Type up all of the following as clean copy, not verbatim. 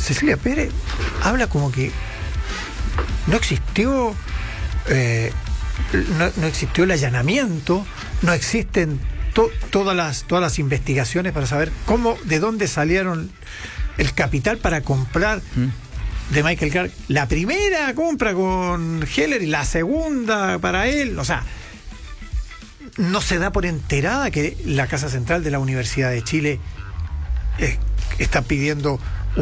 Cecilia Pérez habla como que no existió no existió el allanamiento, no existen todas las investigaciones para saber de dónde salieron el capital para comprar de Michael Clark, la primera compra con Heller y la segunda para él. O sea, no se da por enterada que la Casa Central de la Universidad de Chile está pidiendo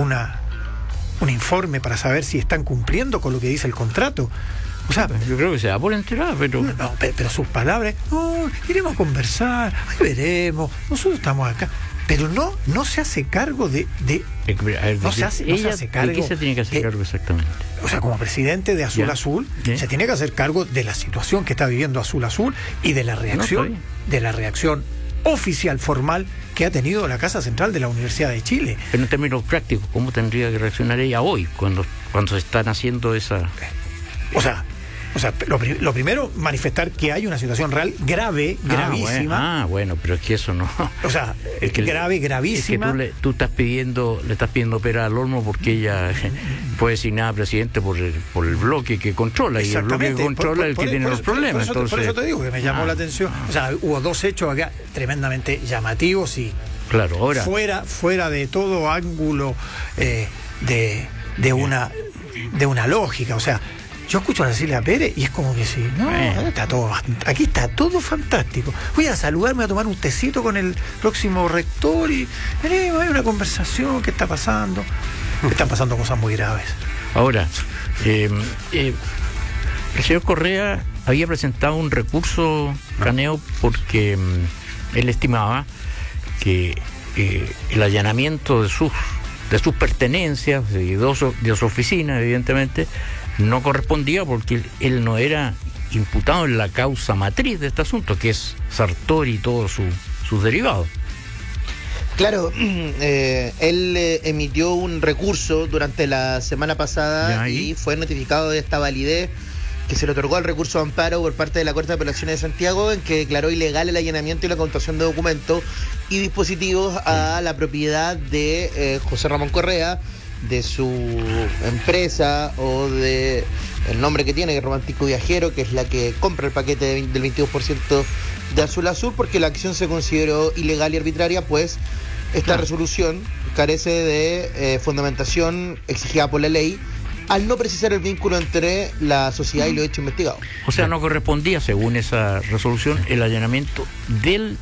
un informe para saber si están cumpliendo con lo que dice el contrato. O sea, yo creo que se da por enterada, pero... pero sus palabras, iremos a conversar, ahí veremos, nosotros estamos acá. Pero no se hace cargo no se hace cargo. ¿De qué se tiene que hacer cargo exactamente? O sea, como presidente de Azul Azul, se tiene que hacer cargo de la situación que está viviendo Azul Azul y de la reacción oficial, formal, que ha tenido la Casa Central de la Universidad de Chile. Pero en términos prácticos, ¿cómo tendría que reaccionar ella hoy cuando se están haciendo esa... O sea, lo primero, manifestar que hay una situación real gravísima. Bueno, pero es que eso no... O sea, es que gravísima. Es que tú le estás pidiendo pera al olmo porque ella fue designada presidente por el bloque que controla, y el bloque que controla es el que tiene los problemas. Por eso te digo que me llamó la atención. O sea, hubo dos hechos acá tremendamente llamativos y... Claro, ahora... Fuera de todo ángulo de una lógica, o sea... Yo escucho a Cecilia Pérez y es como que sí, aquí está todo fantástico. Voy a saludarme, a tomar un tecito con el próximo rector y hay una conversación. ¿Qué está pasando? Están pasando cosas muy graves. Ahora, el señor Correa había presentado un recurso, Caneo, porque él estimaba que el allanamiento de sus pertenencias, de su oficina, evidentemente, no correspondía porque él no era imputado en la causa matriz de este asunto, que es Sartori y todos sus derivados. Claro, él emitió un recurso durante la semana pasada y fue notificado de esta validez que se le otorgó al recurso de amparo por parte de la Corte de Apelaciones de Santiago, en que declaró ilegal el allanamiento y la contación de documentos y dispositivos a la propiedad de José Ramón Correa, de su empresa o de el nombre que tiene, que es Romántico Viajero, que es la que compra el paquete del 22% de Azul Azul, porque la acción se consideró ilegal y arbitraria, pues esta resolución carece de fundamentación exigida por la ley, al no precisar el vínculo entre la sociedad y los hechos investigados. O sea, no correspondía, según esa resolución, el allanamiento del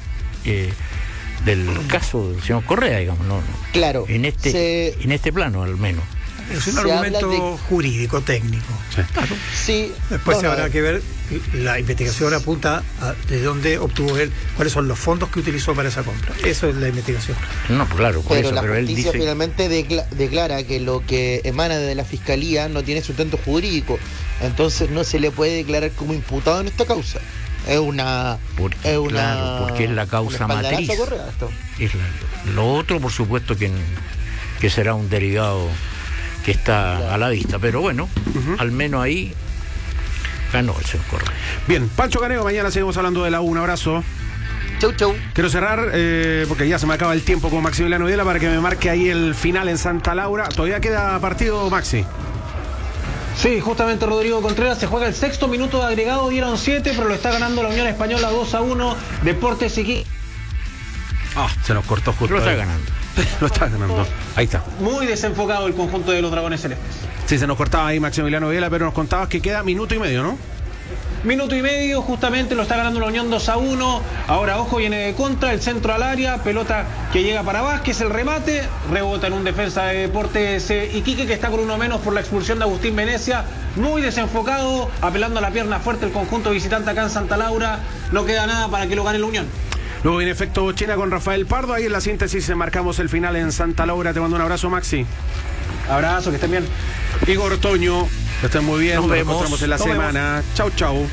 caso del señor Correa, digamos, no. Claro. En este plano, al menos. Es un argumento jurídico, técnico. Sí. Claro. Sí. Después habrá que ver, la investigación apunta de dónde obtuvo él, cuáles son los fondos que utilizó para esa compra. Eso es la investigación. No, claro, pero él dice... finalmente declara que lo que emana de la Fiscalía no tiene sustento jurídico, entonces no se le puede declarar como imputado en esta causa. Porque es la causa matriz. Lo otro, por supuesto, que será un derivado que está a la vista, pero bueno, al menos ahí ganó el señor Correa. Bien, Pancho Caneo, mañana seguimos hablando de la U. Un abrazo. Chau. Quiero cerrar, porque ya se me acaba el tiempo con Maximiliano Videla, para que me marque ahí el final en Santa Laura. ¿Todavía queda partido, Maxi? Sí, justamente, Rodrigo Contreras, se juega el 6º minuto de agregado, dieron 7, pero lo está ganando la Unión Española 2-1, Deportes Iquique. Se nos cortó justo. Lo está ganando. Lo está ganando. Ahí está. Muy desenfocado el conjunto de los Dragones Celestes. Sí, se nos cortaba ahí Maximiliano Videla, pero nos contabas que queda minuto y medio, ¿no? Minuto y medio, justamente lo está ganando la Unión 2-1. Ahora, ojo, viene de contra, el centro al área, pelota que llega para Vázquez, el remate, rebota en un defensa de Deportes Iquique, que está con uno menos por la expulsión de Agustín Venecia. Muy desenfocado, apelando a la pierna fuerte el conjunto visitante acá en Santa Laura. No queda nada para que lo gane la Unión. Luego viene Efecto China con Rafael Pardo. Ahí en la síntesis marcamos el final en Santa Laura. Te mando un abrazo, Maxi. Abrazo, que estén bien. Igor Toño, que estén muy bien. Nos encontramos en la semana. Chau.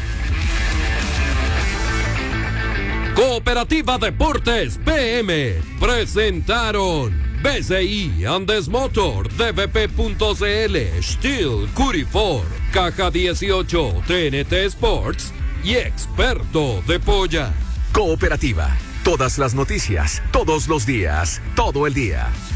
Cooperativa Deportes PM presentaron BCI Andes Motor, DVP.cl, Steel, Curifor, Caja 18, TNT Sports y Experto de Polla. Cooperativa. Todas las noticias, todos los días, todo el día.